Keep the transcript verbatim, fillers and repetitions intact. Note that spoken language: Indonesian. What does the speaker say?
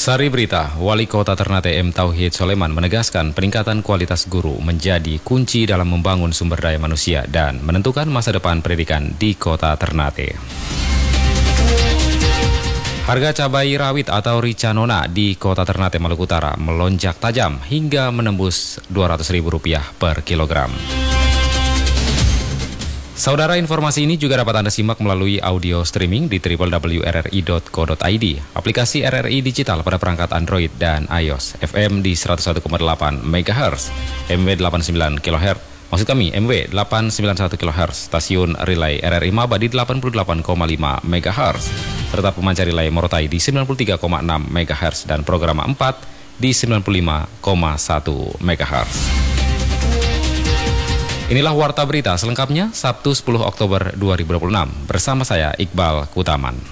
Sari Berita, Wali Kota Ternate M. Tauhid Soleman menegaskan peningkatan kualitas guru menjadi kunci dalam membangun sumber daya manusia dan menentukan masa depan pendidikan di Kota Ternate. Harga cabai rawit atau rica nona di Kota Ternate, Maluku Utara melonjak tajam hingga menembus dua ratus ribu rupiah per kilogram. Saudara, informasi ini juga dapat Anda simak melalui audio streaming di w w w titik r r i titik co titik i d, aplikasi R R I Digital pada perangkat Android dan iOS, F M di seratus satu koma delapan megahertz, M W delapan puluh sembilan kilohertz, maksud kami M W delapan ratus sembilan puluh satu kilohertz, stasiun relay R R I Maba di delapan puluh delapan koma lima megahertz, serta pemancar relay Morotai di sembilan puluh tiga koma enam megahertz dan program empat di sembilan puluh lima koma satu megahertz. Inilah Warta Berita selengkapnya Sabtu sepuluh Oktober dua ribu dua puluh enam bersama saya Iqbal Kutaman.